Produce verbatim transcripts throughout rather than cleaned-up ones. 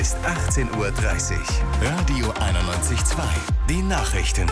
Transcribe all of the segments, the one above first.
Ist achtzehn Uhr dreißig. Radio einundneunzig Komma zwei. Die Nachrichten.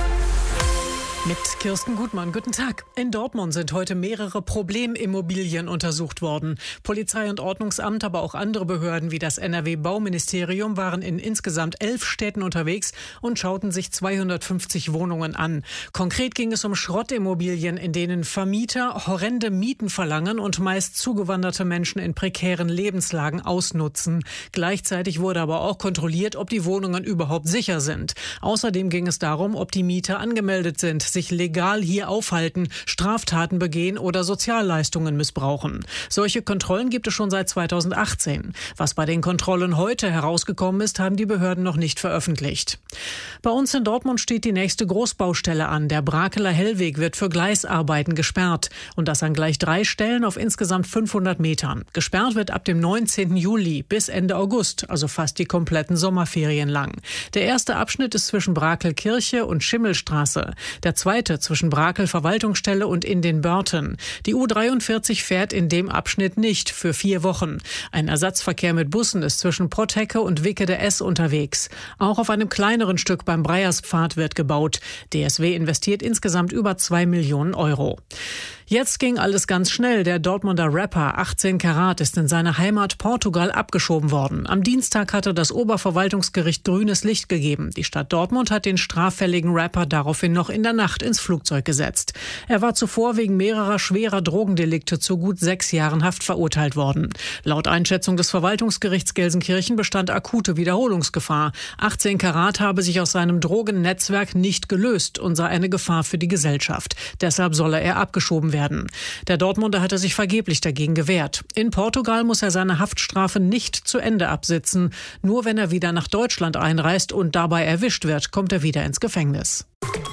Mit Kirsten Gutmann, guten Tag. In Dortmund sind heute mehrere Problemimmobilien untersucht worden. Polizei und Ordnungsamt, aber auch andere Behörden wie das N R W-Bauministerium waren in insgesamt elf Städten unterwegs und schauten sich zweihundertfünfzig Wohnungen an. Konkret ging es um Schrottimmobilien, in denen Vermieter horrende Mieten verlangen und meist zugewanderte Menschen in prekären Lebenslagen ausnutzen. Gleichzeitig wurde aber auch kontrolliert, ob die Wohnungen überhaupt sicher sind. Außerdem ging es darum, ob die Mieter angemeldet sind, sich legal hier aufhalten, Straftaten begehen oder Sozialleistungen missbrauchen. Solche Kontrollen gibt es schon seit zweitausendachtzehn. Was bei den Kontrollen heute herausgekommen ist, haben die Behörden noch nicht veröffentlicht. Bei uns in Dortmund steht die nächste Großbaustelle an. Der Brakeler Hellweg wird für Gleisarbeiten gesperrt. Und das an gleich drei Stellen auf insgesamt fünfhundert Metern. Gesperrt wird ab dem neunzehnten Juli bis Ende August, also fast die kompletten Sommerferien lang. Der erste Abschnitt ist zwischen Brakelkirche und Schimmelstraße. Der zweite zwischen Brakel Verwaltungsstelle und in den Börten. Die U dreiundvierzig fährt in dem Abschnitt nicht für vier Wochen. Ein Ersatzverkehr mit Bussen ist zwischen Potthecke und Wickede S unterwegs. Auch auf einem kleineren Stück beim Breierspfad wird gebaut. D S W investiert insgesamt über zwei Millionen Euro. Jetzt ging alles ganz schnell. Der Dortmunder Rapper achtzehn Karat ist in seine Heimat Portugal abgeschoben worden. Am Dienstag hatte das Oberverwaltungsgericht grünes Licht gegeben. Die Stadt Dortmund hat den straffälligen Rapper daraufhin noch in der Nacht ins Flugzeug gesetzt. Er war zuvor wegen mehrerer schwerer Drogendelikte zu gut sechs Jahren Haft verurteilt worden. Laut Einschätzung des Verwaltungsgerichts Gelsenkirchen bestand akute Wiederholungsgefahr. achtzehn Karat habe sich aus seinem Drogennetzwerk nicht gelöst und sei eine Gefahr für die Gesellschaft. Deshalb solle er abgeschoben werden. Der Dortmunder hatte sich vergeblich dagegen gewehrt. In Portugal muss er seine Haftstrafe nicht zu Ende absitzen. Nur wenn er wieder nach Deutschland einreist und dabei erwischt wird, kommt er wieder ins Gefängnis.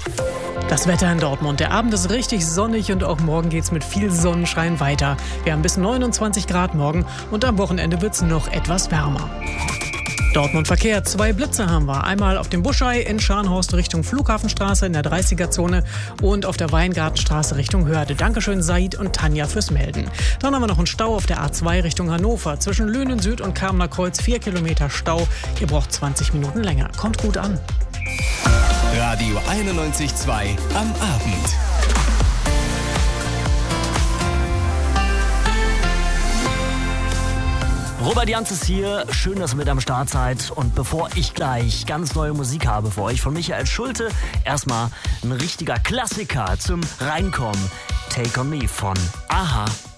Das Wetter in Dortmund. Der Abend ist richtig sonnig und auch morgen geht's mit viel Sonnenschein weiter. Wir haben bis neunundzwanzig Grad morgen und am Wochenende wird's noch etwas wärmer. Dortmund Verkehr. Zwei Blitze haben wir. Einmal auf dem Buschei in Scharnhorst Richtung Flughafenstraße in der dreißiger-Zone und auf der Weingartenstraße Richtung Hörde. Dankeschön Said und Tanja fürs Melden. Dann haben wir noch einen Stau auf der A zwei Richtung Hannover. Zwischen Lünen Süd und Kamener Kreuz vier Kilometer Stau. Ihr braucht zwanzig Minuten länger. Kommt gut an. Radio einundneunzig Komma zwei am Abend. Robert Janz ist hier, schön, dass ihr mit am Start seid. Und bevor ich gleich ganz neue Musik habe für euch von Michael Schulte, erstmal ein richtiger Klassiker zum Reinkommen. Take on Me von Aha.